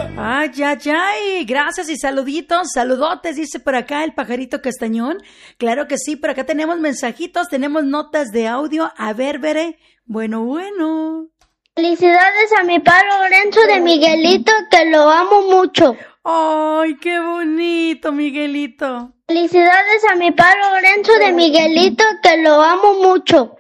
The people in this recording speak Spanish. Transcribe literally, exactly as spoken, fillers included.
Ay, ay, ay, gracias y saluditos, saludotes, dice por acá el pajarito castañón. Claro que sí, por acá tenemos mensajitos, tenemos notas de audio. A ver, veré. Bueno, bueno. Felicidades a mi padre Lorenzo de Miguelito, que lo amo mucho. Ay, qué bonito, Miguelito. Felicidades a mi padre Lorenzo de Miguelito, que lo amo mucho.